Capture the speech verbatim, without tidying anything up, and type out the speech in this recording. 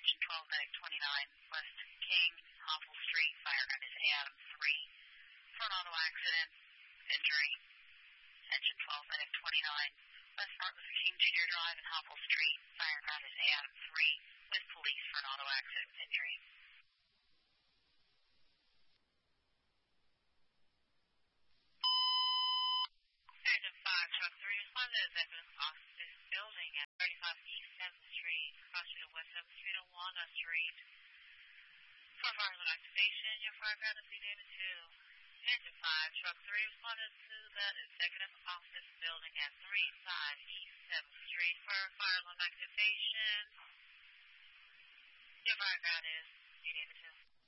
Engine twelve, medic twenty-nine, West King, Hoffel Street, fire gun is A Adam three. Front auto accident, injury. Engine twelve, medic twenty-nine, West Martin Luther King Junior Drive and Hoffel Street, fire gun is A Adam three, with police for an auto accident injury. Engine five, truck three, respond to Executive Office Building at thirty-five East seventh Street, cross to West seventh Street on Walnut Street. For fire alarm activation, your fire ground is leading to two. Engine five, truck three, responded to the Executive Office Building at thirty-five East seventh Street for fire alarm activation. Your fire ground is leading to two.